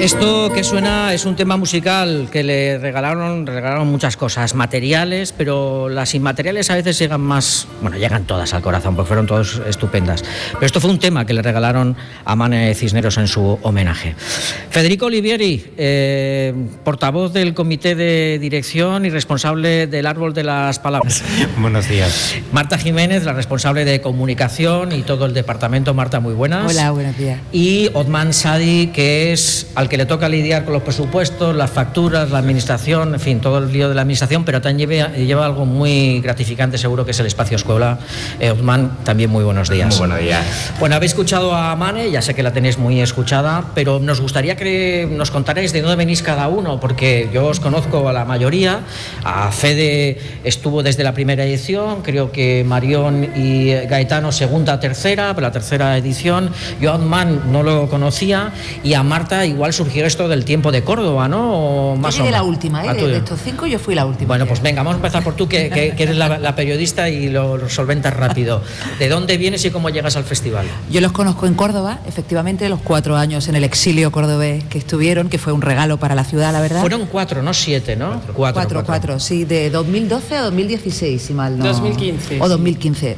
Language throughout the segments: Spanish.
Esto que suena es un tema musical que le regalaron muchas cosas, materiales, pero las inmateriales a veces llegan más, bueno, llegan todas al corazón, porque fueron todas estupendas. Pero esto fue un tema que le regalaron a Mane Cisneros en su homenaje. Federico Olivieri, portavoz del comité de dirección y responsable del Árbol de las Palabras. Buenos días. Marta Jiménez, la responsable de comunicación y todo el departamento. Marta, muy buenas. Hola, buenos días. Y Othman Sadi, que es al que le toca lidiar con los presupuestos, las facturas, la administración, en fin, todo el lío de la administración, pero también lleva algo muy gratificante, seguro, que es el espacio escuela. Othman, también muy buenos días. Muy buenos días. Bueno, habéis escuchado a Mane, ya sé que la tenéis muy escuchada, pero nos gustaría que nos contarais de dónde venís cada uno, porque yo os conozco a la mayoría. A Fede estuvo desde la primera edición, creo que Marión y Gaetano segunda, tercera, pero la tercera edición. Yo a Othman no lo conocía, y a Marta igual surgió esto del tiempo de Córdoba, ¿no? Más yo llegué la última, de estos 5 yo fui la última. Bueno, pues venga, vamos a empezar por tú, que eres la periodista y lo solventas rápido. ¿De dónde vienes y cómo llegas al festival? Yo los conozco en Córdoba, efectivamente, los 4 años en el exilio cordobés que estuvieron, que fue un regalo para la ciudad, la verdad. Fueron 4, no 7, ¿no? 4, sí, de 2012 a 2016, si mal no. 2015. O 2015.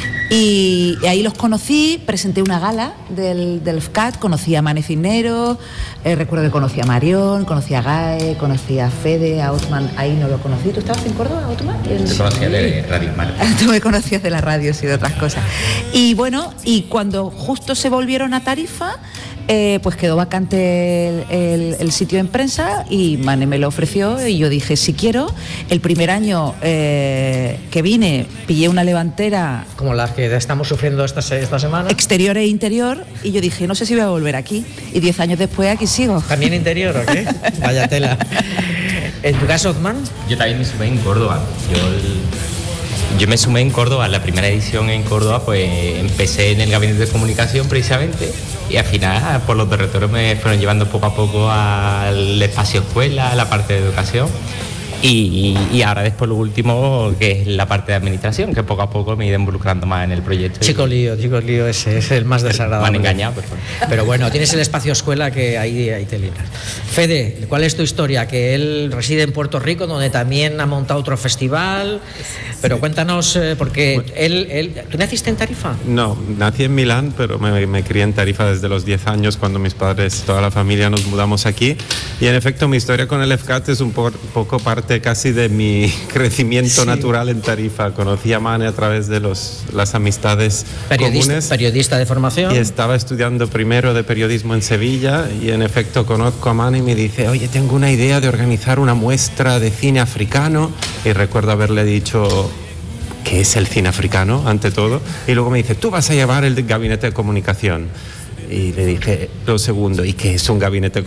Y ahí los conocí, presenté una gala del FCAT, conocí a Mane Cisneros, recuerdo que conocí a Marión, conocí a Gae, conocí a Fede, a Othman, ahí no lo conocí. ¿Tú estabas en Córdoba, Othman? Te conocía de Radio Mar. Tú me conocías de la radio, sí, de otras cosas. Y bueno, y cuando justo se volvieron a Tarifa, pues quedó vacante el sitio en prensa y Mane me lo ofreció y yo dije, si quiero. El primer año que vine pillé una levantera, como las que estamos sufriendo esta semana, exterior e interior, y yo dije, no sé si voy a volver aquí, y 10 años después aquí sigo. ¿También interior o qué? Vaya tela. ¿En tu caso, Othman? Yo también me sumé en Córdoba. Yo me sumé en Córdoba, la primera edición en Córdoba, pues empecé en el gabinete de comunicación precisamente, y al final por los territorios me fueron llevando poco a poco al espacio escuela, a la parte de educación, y ahora después lo último, que es la parte de administración, que poco a poco me he ido involucrando más en el proyecto. Chico lío, ese es el más desagradable. Me han engañado, pero bueno, tienes el espacio escuela, que ahí te libras. Fede, ¿cuál es tu historia? Que él reside en Puerto Rico, donde también ha montado otro festival, pero cuéntanos, porque ¿tú naciste en Tarifa? No, nací en Milán, pero me crié en Tarifa desde los 10 años, cuando mis padres, toda la familia, nos mudamos aquí, y en efecto mi historia con el FCAT es un poco parte casi de mi crecimiento natural en Tarifa. Conocí a Mane a través de las amistades comunes. Periodista de formación. Y estaba estudiando primero de periodismo en Sevilla, y en efecto conozco a Mane y me dice, oye, tengo una idea de organizar una muestra de cine africano, y recuerdo haberle dicho, ¿qué es el cine africano, ante todo? Y luego me dice, tú vas a llevar el gabinete de comunicación. Y le dije, lo segundo, ¿y qué es un gabinete de